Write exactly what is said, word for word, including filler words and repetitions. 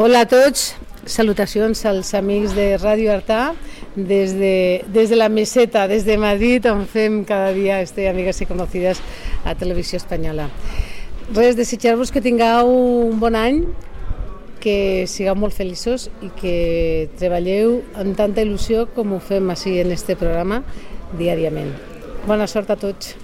Hola a tots, salutacions als amics de Ràdio Artà des de, des de la meseta, des de Madrid, on fem cada dia este Amigas y Conocidas a Televisió Espanyola. Res, desitjar-vos que tingueu un bon any, que sigueu molt feliços i que treballeu amb tanta il·lusió com ho fem així en este programa diàriament. Bona sort a tots.